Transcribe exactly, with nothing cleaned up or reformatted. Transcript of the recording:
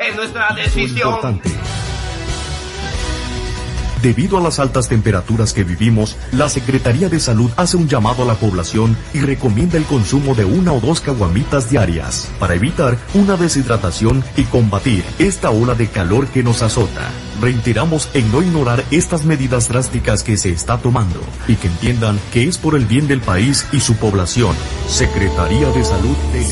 es nuestra decisión. Importante. Debido a las altas temperaturas que vivimos, la Secretaría de Salud hace un llamado a la población y recomienda el consumo de una o dos caguamitas diarias para evitar una deshidratación y combatir esta ola de calor que nos azota. Reiteramos en no ignorar estas medidas drásticas que se está tomando y que entiendan que es por el bien del país y su población. Secretaría de Salud de